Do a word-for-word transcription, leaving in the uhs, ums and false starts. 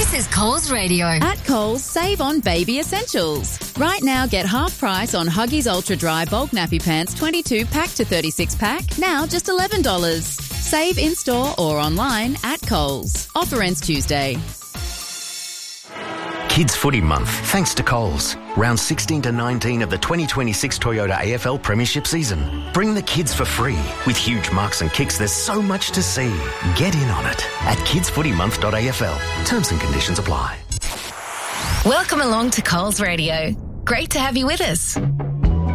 This is Coles Radio. At Coles, save on baby essentials. Right now, get half price on Huggies Ultra Dry Bulk Nappy Pants twenty-two pack to thirty-six pack, now just eleven dollars. Save in-store or online at Coles. Offer ends Tuesday. Kids Footy Month, thanks to Coles. Round sixteen to nineteen of the twenty twenty-six Toyota A F L Premiership season. Bring the kids for free. With huge marks and kicks, there's so much to see. Get in on it at kids footy month dot a f l. Terms and conditions apply. Welcome along to Coles Radio. Great to have you with us.